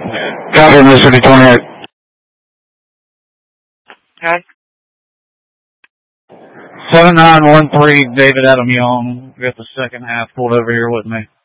Copy, Mississippi 28. Okay. 7913, David Adam Young. Got the second half pulled over here with me.